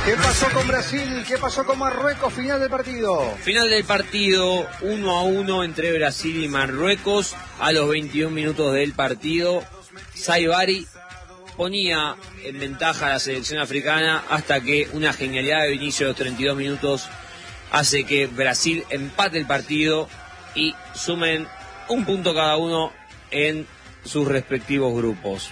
¿Qué pasó con Brasil? ¿Qué pasó con Marruecos? Final del partido. Final del partido, 1-1 entre Brasil y Marruecos. A los 21 minutos del partido, Saibari ponía en ventaja a la selección africana hasta que una genialidad de inicio de los 32 minutos hace que Brasil empate el partido y sumen un punto cada uno en sus respectivos grupos.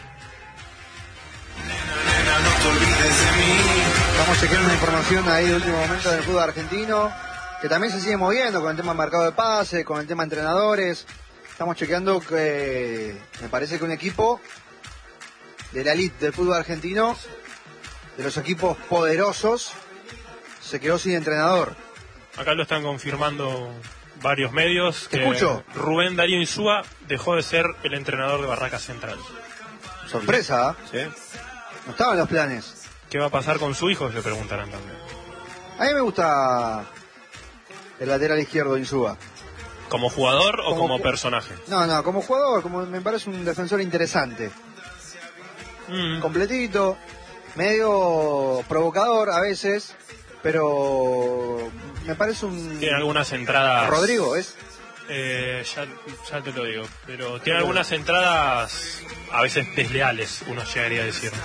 Estamos chequeando una información ahí de último momento del fútbol argentino, que también se sigue moviendo con el tema mercado de pase, con el tema entrenadores. Estamos chequeando que me parece que un equipo de la elite del fútbol argentino, de los equipos poderosos, se quedó sin entrenador. Acá lo están confirmando varios medios. Te escucho. Rubén Darío Insúa dejó de ser el entrenador de Barracas Central. Sorpresa, ¿eh? ¿Sí? No estaba en los planes. ¿Qué va a pasar con su hijo? Se preguntarán también. A mí me gusta el lateral izquierdo Insúa. ¿Como jugador o como personaje? No, como jugador, me parece un defensor interesante. Completito, medio provocador a veces, pero me parece un... Tiene algunas entradas... Rodrigo, ¿es? Ya te lo digo, pero tiene algunas entradas a veces desleales, uno llegaría a decir.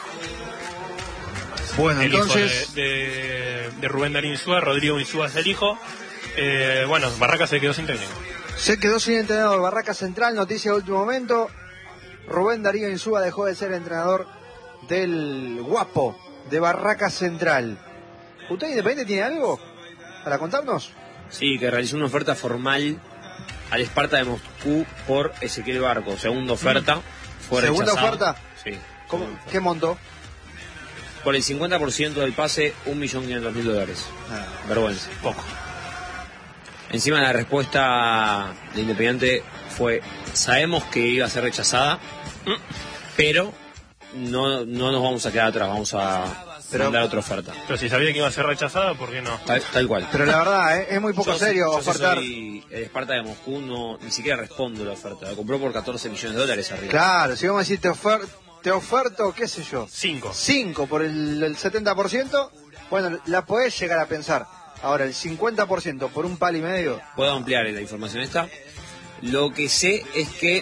Bueno, el entonces... hijo de Rubén Darío Insúa, Rodrigo Insúa es el hijo. Bueno, Barracas se quedó sin técnico. Se quedó sin entrenador. Barracas Central, noticia de último momento. Rubén Darío Insúa dejó de ser entrenador del Guapo de Barracas Central. ¿Usted Independiente tiene algo para contarnos? Sí, que realizó una oferta formal al Esparta de Moscú por Ezequiel Barco. Segunda oferta. Fue ¿Segunda rechazado. oferta? Sí. ¿Cómo? ¿Qué monto? Por el 50% del pase, $1.500.000. Vergüenza. Poco. Encima la respuesta de Independiente fue: sabemos que iba a ser rechazada, pero no nos vamos a quedar atrás, vamos a mandar otra oferta. Pero si sabía que iba a ser rechazada, ¿por qué no? Tal cual. Pero la verdad, es muy poco serio yo ofertar. Si soy el Esparta de Moscú, ni siquiera respondo la oferta. La compró por $14 millones arriba. Claro, si vamos a decir te oferto, qué sé yo. 5 por el 70%, bueno, la podés llegar a pensar. Ahora, el 50% por un palo y medio. Puedo ampliar la información esta. Lo que sé es que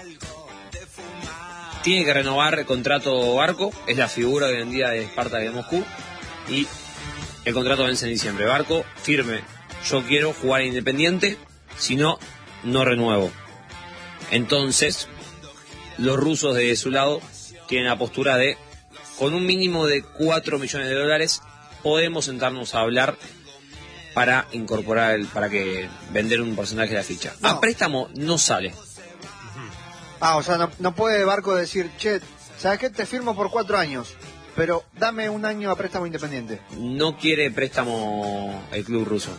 tiene que renovar el contrato Barco, es la figura hoy en día de Esparta de Moscú, y el contrato vence en diciembre. Barco, firme, yo quiero jugar a Independiente, si no, no renuevo. Entonces, los rusos de su lado tienen la postura de, con un mínimo de $4 millones, podemos sentarnos a hablar para incorporar, para que vender un porcentaje de la ficha. No. A préstamo no sale. O sea, no puede Barco decir, che, ¿sabes qué? Te firmo por 4 años, pero dame un año a préstamo Independiente. No quiere préstamo el club ruso.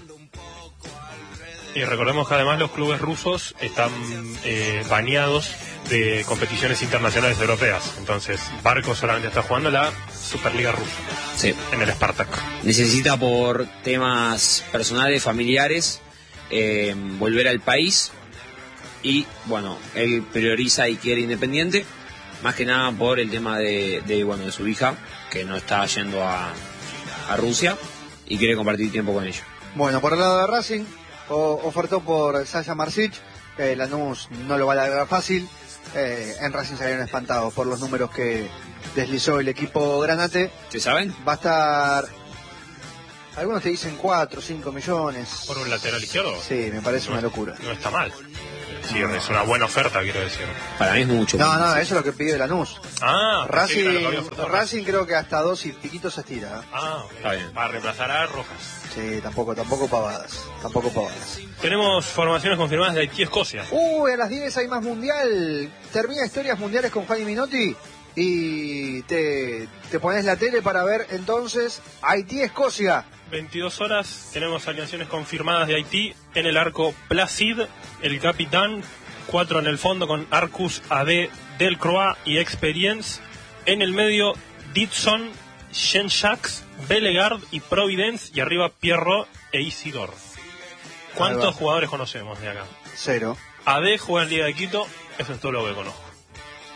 Y recordemos que además los clubes rusos están baneados de competiciones internacionales europeas. Entonces, Barco solamente está jugando la Superliga rusa. Sí. En el Spartak. Necesita, por temas personales, familiares, volver al país. Y bueno, él prioriza y quiere Independiente, más que nada por el tema de su hija, que no está yendo a Rusia y quiere compartir tiempo con ella. Bueno, por el lado de Racing, ofertó por Sasha Marsic. Lanús no lo va a largar fácil. En Racing salieron espantados por los números que deslizó el equipo granate. ¿Se saben? Va a estar... Algunos te dicen 4 o 5 millones. ¿Por un lateral izquierdo? Sí, me parece una locura. No está mal. Sí, es una buena oferta, quiero decir. Para mí es mucho. No, eso es lo que pidió Lanús. Racing creo que hasta 2 y piquitos se estira. Está bien. Va a reemplazar a Rojas. Sí, tampoco pavadas. Tenemos formaciones confirmadas de Haití-Escocia. A las 10 hay más mundial. Termina Historias Mundiales con Fanny Minotti y te pones la tele para ver entonces Haití-Escocia. 22 horas, tenemos alineaciones confirmadas de Haití. En el arco, Placid, el capitán. 4 en el fondo con Arcus, AD, Delcroix y Experience. En el medio, Ditson, Shenshaks, Bellegarde y Providence. Y arriba, Pierrot e Isidore. ¿Cuántos jugadores conocemos de acá? 0. AD juega en Liga de Quito, eso es todo lo que conozco.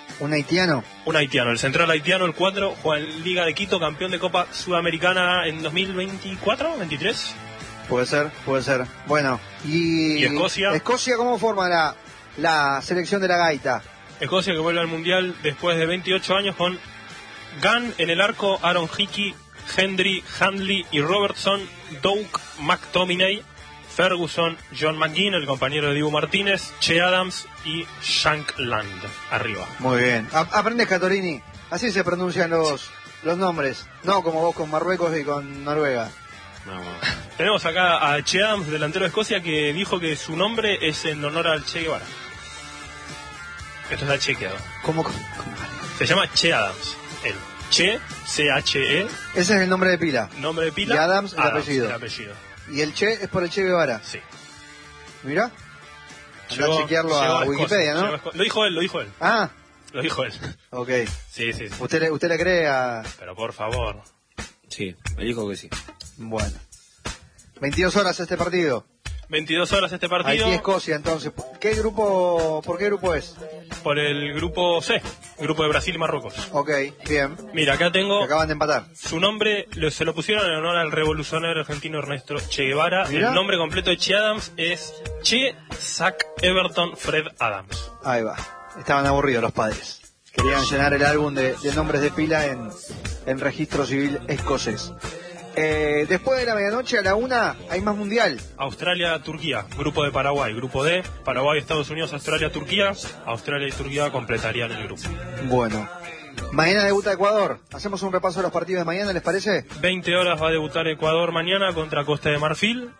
¿Un haitiano? Un haitiano, el central haitiano, el 4, juega en Liga de Quito, campeón de Copa Sudamericana en 2024, 23. Puede ser. Bueno, ¿Y Escocia? ¿Escocia cómo forma la selección de la gaita? Escocia que vuelve al Mundial después de 28 años con Gunn en el arco, Aaron Hickey, Hendry, Handley y Robertson, Doug McTominay, Ferguson, John McGinn, el compañero de Dibu Martínez, Che Adams y Shankland arriba. Muy bien. Aprendes, Catolini. Así se pronuncian los nombres. No como vos con Marruecos y con Noruega. No. Tenemos acá a Che Adams, delantero de Escocia, que dijo que su nombre es en honor al Che Guevara. Esto está chequeado. ¿Cómo? Se llama Che Adams. El Che, C-H-E. Ese es el nombre de pila. Nombre de pila. Y Adams, el apellido. El apellido. Y el Che es por el Che Guevara. Sí. Mirá. Anda a chequearlo a Wikipedia, ¿no? Lo dijo él. Ah. Lo dijo él. Ok. Sí. ¿Usted le cree a...? Pero por favor. Sí, me dijo que sí. Bueno. 22 horas este partido. 22 horas este partido. Haití-Escocia, entonces. ¿Por qué grupo es? Por el grupo C, grupo de Brasil y Marruecos. Ok, bien. Mira, acá tengo... Que acaban de empatar. Su nombre se lo pusieron en honor al revolucionario argentino Ernesto Che Guevara. ¿Mirá? El nombre completo de Che Adams es Che Zach Everton Fred Adams. Ahí va. Estaban aburridos los padres. Querían llenar el álbum de nombres de pila en registro civil escocés. Después de la medianoche a la 1 hay más mundial. Australia-Turquía, grupo de Paraguay. Grupo D, Paraguay, Estados Unidos, Australia, Turquía. Australia y Turquía completarían el grupo. Bueno. Mañana debuta Ecuador. Hacemos un repaso de los partidos de mañana, ¿les parece? 20 horas va a debutar Ecuador mañana contra Costa de Marfil.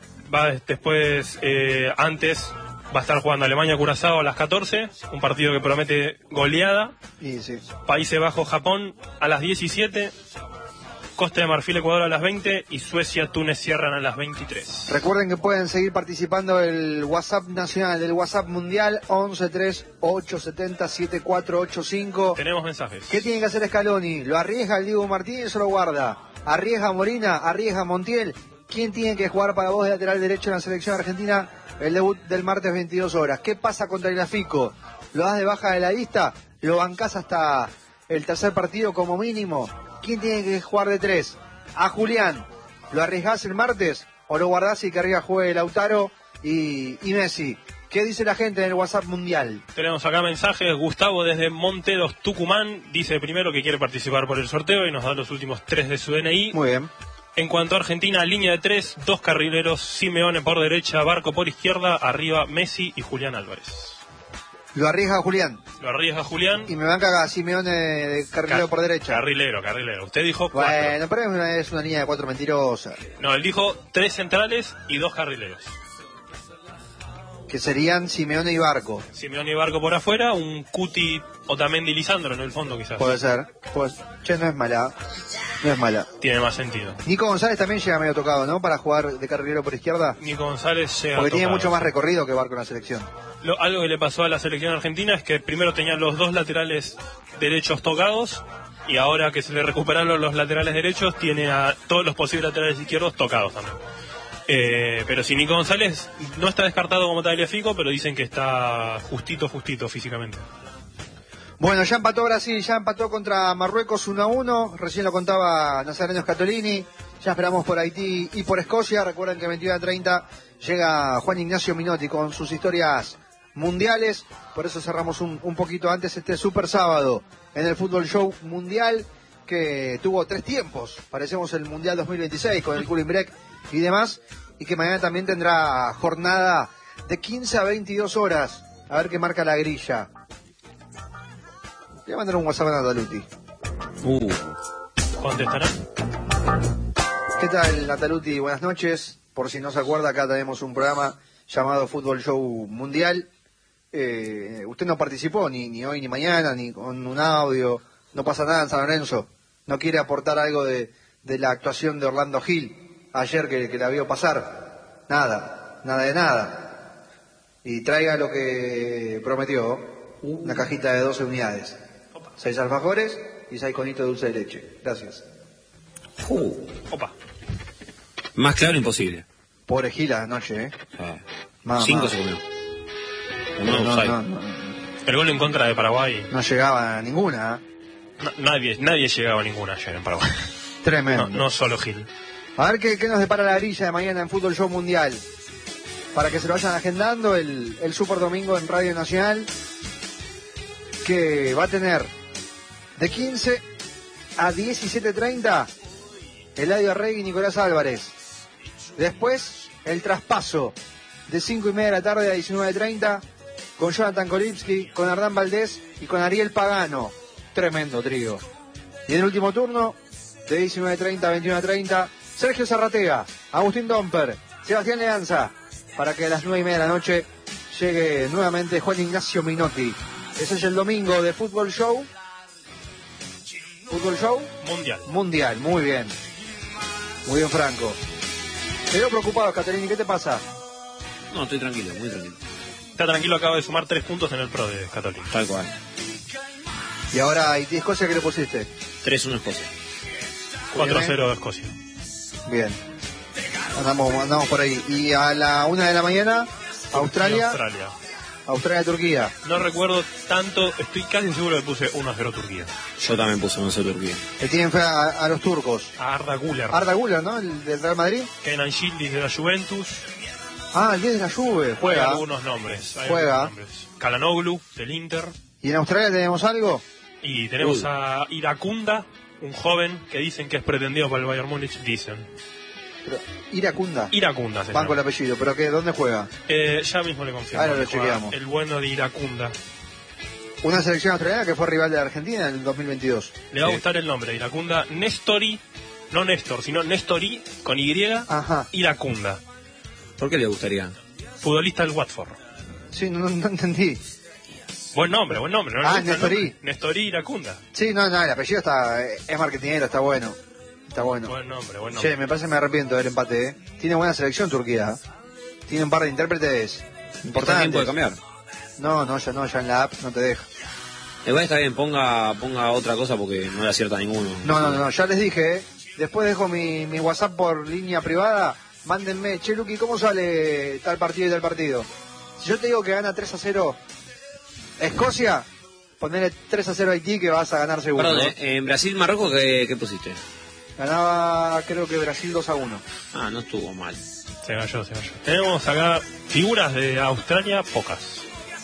Antes va a estar jugando Alemania-Curazao a las 14. Un partido que promete goleada. Y sí. Países Bajos-Japón a las 17. Costa de Marfil, Ecuador a las 20 y Suecia, Túnez cierran a las 23. Recuerden que pueden seguir participando del WhatsApp nacional, del WhatsApp mundial 1138707485. Tenemos mensajes. ¿Qué tiene que hacer Scaloni? ¿Lo arriesga el Dibu Martínez o lo guarda? ¿Arriesga Molina? ¿Arriesga Montiel? ¿Quién tiene que jugar para vos de lateral derecho en la selección argentina? El debut del martes 22 horas. ¿Qué pasa contra el Grafico? ¿Lo das de baja de la lista? ¿Lo bancás hasta el tercer partido como mínimo? ¿Quién tiene que jugar de 3? A Julián, ¿lo arriesgás el martes o lo guardás y que arriba juegue Lautaro y Messi? ¿Qué dice la gente en el WhatsApp mundial? Tenemos acá mensajes. Gustavo desde Monteros, Tucumán, dice primero que quiere participar por el sorteo y nos da los últimos 3 de su DNI. Muy bien. En cuanto a Argentina, línea de 3, 2 carrileros, Simeone por derecha, Barco por izquierda, arriba Messi y Julián Álvarez. Lo arriesga Julián. Lo arriesga Julián. Y me banca a Simeone de carrilero por derecha. Carrilero. Usted dijo 4. Bueno, pero es una línea de 4 mentirosa. No, él dijo 3 centrales y 2 carrileros. Que serían Simeone y Barco. Simeone y Barco por afuera, un Cuti, Otamendi y Lisandro en el fondo quizás. Puede ser. Pues, che, no es mala. Tiene más sentido. Nico González también llega medio tocado, ¿no? Para jugar de carrilero por izquierda. Nico González llega Porque tocado, tiene mucho más recorrido que Barco en la selección. Algo que le pasó a la selección argentina es que primero tenían los 2 laterales derechos tocados y ahora que se le recuperaron los laterales derechos tiene a todos los posibles laterales izquierdos tocados también. Pero si Nico González no está descartado como Tagliafico, pero dicen que está justito físicamente. Bueno, ya empató Brasil, ya empató contra Marruecos 1-1, recién lo contaba Nazareno Scatolini, ya esperamos por Haití y por Escocia. Recuerden que 21:30 llega Juan Ignacio Minotti con sus historias mundiales, por eso cerramos un poquito antes este super sábado en el Fútbol Show Mundial, que tuvo 3 tiempos, parecemos el Mundial 2026 con el cooling break y demás, y que mañana también tendrá jornada de 15 a 22 horas, a ver qué marca la grilla. Voy a mandar un WhatsApp a Nataluti. ¿Contestará? ¿Qué tal, Nataluti? Buenas noches. Por si no se acuerda, acá tenemos un programa llamado Fútbol Show Mundial. Usted no participó ni hoy ni mañana, ni con un audio. No pasa nada en San Lorenzo. No quiere aportar algo de la actuación de Orlando Gil ayer que la vio pasar. Nada de nada. Y traiga lo que prometió, una cajita de 12 unidades. 6 alfajores y 6 conitos de dulce de leche. Gracias. Opa. Más claro imposible. Pobre Gil anoche, ¿eh? 5 se comió. No. El gol en contra de Paraguay, No llegaba a ninguna. nadie llegaba a ninguna ayer en Paraguay. Tremendo. No solo Gil. A ver qué nos depara la grilla de mañana en Fútbol Show Mundial. Para que se lo vayan agendando el Super Domingo en Radio Nacional, que va a tener de 15 a 17:30 Eladio Arregui y Nicolás Álvarez. Después el traspaso de 5:30 de la tarde a 19:30 con Jonathan Kolipski, con Hernán Valdés y con Ariel Pagano. Tremendo trío. Y en el último turno, de 19:30 a 21:30, Sergio Zarratea, Agustín Domper, Sebastián Leanza, para que a las 9:30 de la noche llegue nuevamente Juan Ignacio Minotti. Ese es el domingo de Fútbol Show. Fútbol Show Mundial, muy bien. Muy bien, Franco. Te veo preocupado, Caterini, ¿qué te pasa? No, estoy tranquilo, muy tranquilo. Está tranquilo, acaba de sumar 3 puntos en el Pro de Católica. Tal cual. Y ahora Haití, Escocia, ¿qué le pusiste? 3-1 Escocia. 4-0 de Escocia. Bien. Andamos por ahí. Y a la 1 de la mañana, Australia, Turquía. No recuerdo tanto, estoy casi seguro que puse 1-0 Turquía. Yo también puse 1-0 Turquía. Le tienen fe a los turcos. A Arda Güler. Arda Güler, ¿no? El del Real Madrid. Kenan Yildiz de la Juventus. El 10 de la Juve. Hay Juega. algunos nombres. Juega. Kalanoglu del Inter. ¿Y en Australia tenemos algo? Y tenemos a Iracunda, un joven que dicen que es pretendido por el Bayern Múnich, dicen. Pero, Iracunda. Iracunda se Banco el llama. apellido, pero ¿dónde juega? Ya mismo le confirmo. Ahora lo que juega chequeamos. El bueno de Iracunda. Una selección australiana que fue rival de la Argentina en el 2022. Le va a gustar el nombre, Iracunda Nestori, no Néstor, sino Nestori con Y, Ajá. Iracunda. ¿Por qué le gustaría? Futbolista del Watford. Sí, no entendí. Buen nombre. ¿No le gusta el Nestori. nombre? Nestori Iracunda. Sí, no, el apellido es marketingero, está bueno. Está bueno. Buen nombre. Che, me parece que me arrepiento del empate, ¿eh? Tiene buena selección Turquía. Tiene un par de intérpretes ¿Está importantes. tiempo de cambiar? No, ya en la app no te deja. Igual está bien, ponga otra cosa porque no le acierta ninguno. No, ya les dije, ¿eh? Después dejo mi WhatsApp por línea privada. Mándenme, che, Luqui, ¿cómo sale tal partido y tal partido? Si yo te digo que gana 3-0 Escocia, ponele 3-0 Haití que vas a ganar seguro. Perdón, ¿no? en Brasil-Marruecos, ¿qué pusiste? Ganaba, creo que Brasil 2-1. No estuvo mal. Se cayó. Tenemos acá figuras de Australia, pocas.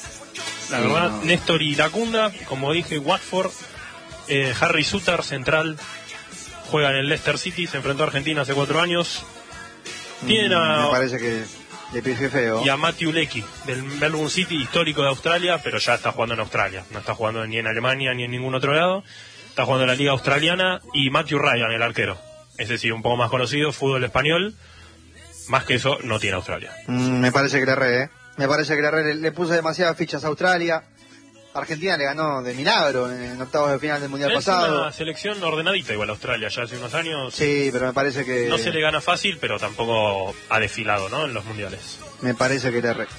La Sí, verdad, no. Néstor Iracunda, como dije, Watford. Harry Suter, central, juega en el Leicester City, se enfrentó a Argentina hace 4 años. Tienen Me parece que le pifié feo. y a Matthew Leckie, del Melbourne City, histórico de Australia, pero ya está jugando en Australia. No está jugando ni en Alemania ni en ningún otro lado. Está jugando en la Liga Australiana. Y Matthew Ryan, el arquero. Ese sí, un poco más conocido, fútbol español. Más que eso, no tiene Australia. Me parece que le erré, ¿eh? Me parece que le erré. Le puse demasiadas fichas a Australia. Argentina le ganó de milagro en octavos de final del Mundial Es pasado. una selección ordenadita igual Australia, ya hace unos años. Sí, pero me parece que... No se le gana fácil, pero tampoco ha desfilado, ¿no? En los mundiales. Me parece que le erré.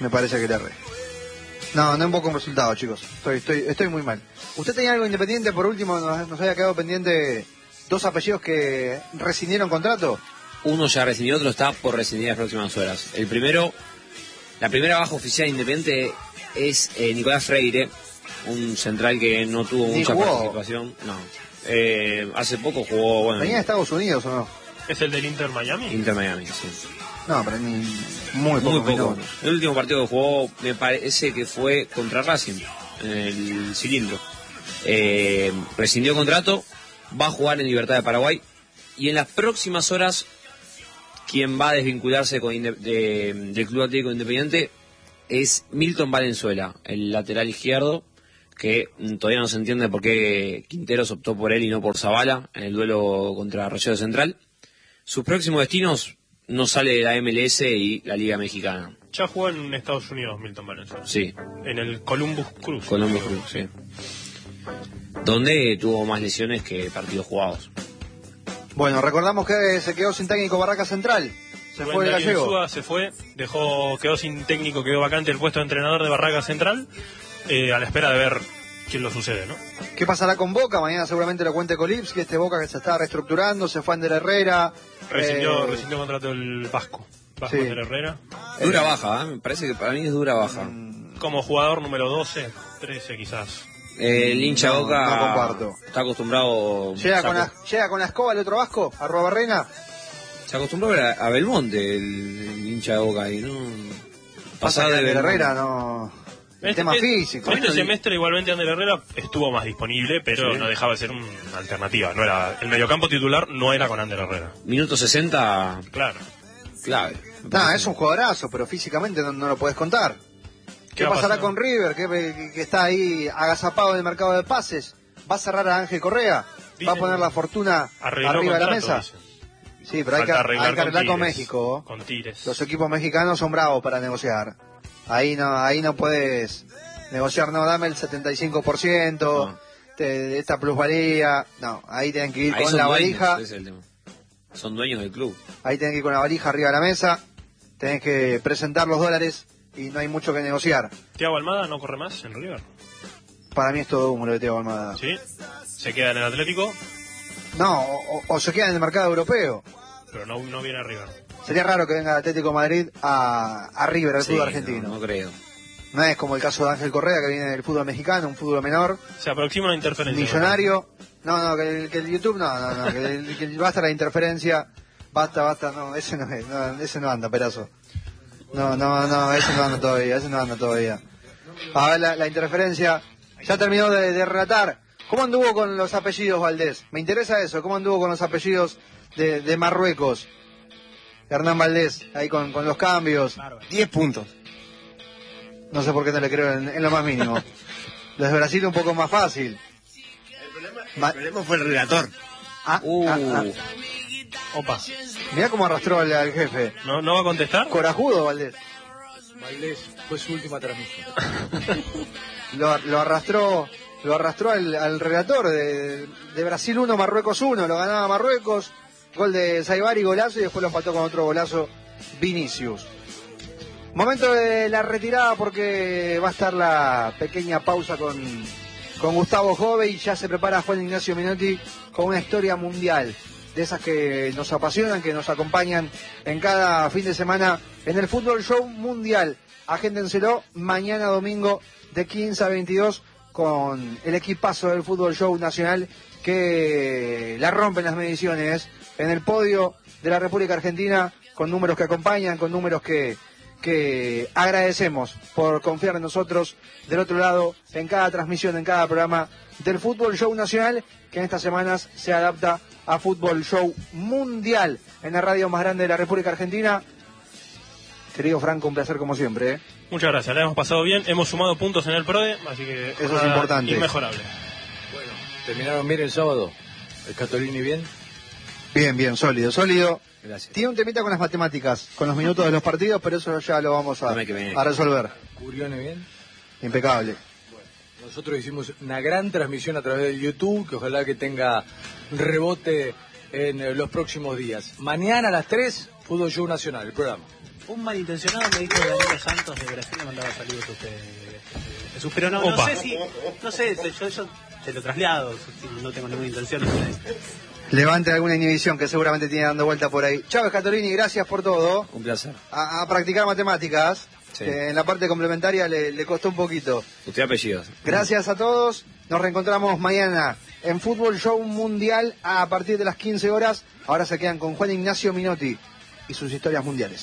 No invoco un resultado, chicos. Estoy muy mal. ¿Usted tenía algo independiente? Por último, nos había quedado pendiente 2 apellidos que rescindieron contrato. Uno ya rescindió, otro está por rescindir en las próximas horas. La primera baja oficial independiente es Nicolás Freire, un central que no tuvo Ni mucha jugó. participación. No. Hace poco jugó, bueno, ¿Venía de Estados Unidos o no? ¿Es el del Inter Miami? Inter Miami, sí. No, pero ni muy Muy poco. poco. El último partido que jugó me parece que fue contra Racing, en el cilindro. Rescindió contrato, va a jugar en Libertad de Paraguay y en las próximas horas quien va a desvincularse del Club Atlético Independiente es Milton Valenzuela, el lateral izquierdo, que todavía no se entiende por qué Quinteros optó por él y no por Zavala en el duelo contra Rosario Central. Sus próximos destinos no sale de la MLS y la Liga Mexicana. Ya jugó en Estados Unidos Milton Valenzuela. Sí, En el Columbus Cruz. Columbus Crew, sí. Donde tuvo más lesiones que partidos jugados. Bueno, recordamos que se quedó sin técnico Barraca Central. Se fue el Darío gallego. Insúa se fue, quedó sin técnico, quedó vacante el puesto de entrenador de Barraca Central, a la espera de ver quién lo sucede, ¿no? ¿Qué pasará con Boca? Mañana seguramente lo cuente Kolipski, este Boca que se está reestructurando, se fue Ander Herrera. Rescindió contrato el Vasco Sí. de Herrera. Dura baja, me parece que para mí es dura baja. Como jugador número 12, 13 quizás. El hincha Boca no comparto. está acostumbrado. Llega con la escoba el otro Vasco, a Barrena. Se acostumbró a ver a Belmonte, el hincha de Boca ahí, ¿no? Pasa que Ander Herrera no. El tema físico. Este semestre igualmente Ander Herrera estuvo más disponible, pero no dejaba de ser una alternativa. No era el mediocampo titular no era con Ander Herrera. Minuto 60. Claro. Clave. Es un jugadorazo, pero físicamente no lo puedes contar. ¿Qué pasará con River, que está ahí agazapado en el mercado de pases? ¿Va a cerrar a Ángel Correa? ¿Va a poner la fortuna arriba de la mesa? Dicen. Sí, pero hay que arreglar con México. Con Tigres. Los equipos mexicanos son bravos para negociar. Ahí no puedes negociar, no, dame el 75% de esta plusvalía. No, ahí tienen que ir con la valija. Ese es el tema. Son dueños del club. Ahí tienen que ir con la valija arriba de la mesa. Tenés que presentar los dólares y no hay mucho que negociar. ¿Thiago Almada no corre más en River? Para mí es todo humo lo de Thiago Almada. ¿Sí? ¿Se queda en el Atlético? No, o se queda en el mercado europeo. Pero no viene a River. Sería raro que venga el Atlético de Madrid a River, al fútbol argentino. No creo. No es como el caso de Ángel Correa, que viene del fútbol mexicano, un fútbol menor. Se aproxima una interferencia. Millonario. No, que el YouTube no, que basta la interferencia. Basta, no, ese no es, ese no anda, Perazo. No, ese no anda todavía. A ver, la interferencia. Ya terminó de relatar. ¿Cómo anduvo con los apellidos, Valdés? Me interesa eso, ¿cómo anduvo con los apellidos de Marruecos? Hernán Valdés, ahí con los cambios. 10 puntos. No sé por qué no le creo en lo más mínimo. Los de Brasil un poco más fácil. El problema fue el relator. Opa. Mirá cómo arrastró al jefe. ¿No va a contestar? Corajudo, Valdés. Valdés, fue su última transmisión. Lo arrastró al relator de Brasil 1, Marruecos 1. Lo ganaba Marruecos. Gol de Saibari, golazo, y después lo empató con otro golazo Vinicius. Momento de la retirada porque va a estar la pequeña pausa con Gustavo Jove y ya se prepara Juan Ignacio Menotti con una historia mundial. De esas que nos apasionan, que nos acompañan en cada fin de semana en el Fútbol Show Mundial. Agéndenselo mañana domingo de 15 a 22 con el equipazo del Fútbol Show Nacional que la rompen las mediciones en el podio de la República Argentina, con números que acompañan, con números que agradecemos por confiar en nosotros del otro lado en cada transmisión, en cada programa del Fútbol Show Nacional, que en estas semanas se adapta a Fútbol Show Mundial en la radio más grande de la República Argentina. Querido Franco, un placer como siempre. Muchas gracias, la hemos pasado bien, hemos sumado puntos en el PRODE, así que eso es importante. Inmejorable. Bueno, terminaron bien el sábado. ¿El Catolini bien? Bien, sólido. Gracias. Tiene un temita con las matemáticas, con los minutos de los partidos, pero eso ya lo vamos a resolver. ¿Curione bien? Impecable. Bueno, nosotros hicimos una gran transmisión a través de YouTube, que ojalá que tenga rebote en los próximos días. Mañana a las 3, Fútbol Show Nacional, el programa. Un malintencionado me dijo Danilo Santos de Brasil, le mandaba saludos a usted, Jesús, pero no sé, yo se lo traslado, no tengo ninguna intención. Levante alguna inhibición que seguramente tiene dando vuelta por ahí. Chávez Catolini, gracias por todo. Un placer. A practicar matemáticas, sí, que en la parte complementaria le costó un poquito. Usted apellidos. Gracias a todos. Nos reencontramos mañana en Fútbol Show Mundial a partir de las 15 horas. Ahora se quedan con Juan Ignacio Menotti y sus historias mundiales.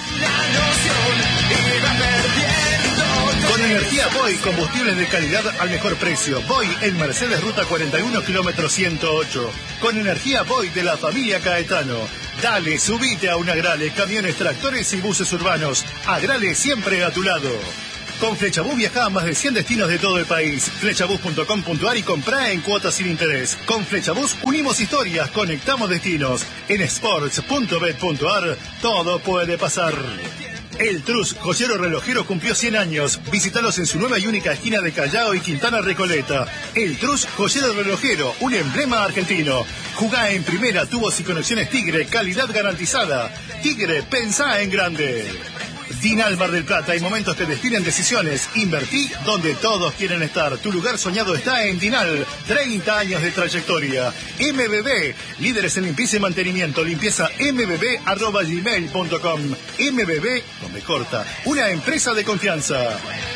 Con energía Boy, combustibles de calidad al mejor precio. Boy en Mercedes Ruta 41, kilómetro 108. Con energía Boy de la familia Caetano. Dale, subite a un Agrale, camiones, tractores y buses urbanos. Agrale siempre a tu lado. Con Flechabús viaja a más de 100 destinos de todo el país. Flechabús.com.ar y comprá en cuotas sin interés. Con Flechabús unimos historias, conectamos destinos. En sports.bet.ar todo puede pasar. El Trus, joyero relojero, cumplió 100 años. Visítalos en su nueva y única esquina de Callao y Quintana Recoleta. El Trus, joyero relojero, un emblema argentino. Jugá en primera, tubos y conexiones Tigre, calidad garantizada. Tigre, pensá en grande. Dinal Mar del Plata, hay momentos que definen decisiones. Invertí donde todos quieren estar. Tu lugar soñado está en Dinal. 30 años de trayectoria. MBB, líderes en limpieza y mantenimiento. Limpieza mbb@gmail.com. MBB, donde corta. Una empresa de confianza.